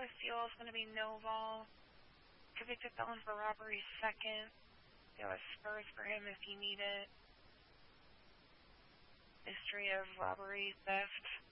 Checklist deal is going to be no vol. Convicted felon for robbery, second. You have a spurs for him if you need it. History of robbery, theft.